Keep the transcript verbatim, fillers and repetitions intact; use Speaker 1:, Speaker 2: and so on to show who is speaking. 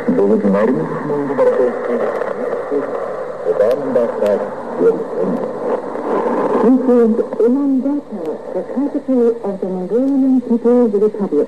Speaker 1: The originating This is Ulan Data, the capital of the Mongolian People's Republic.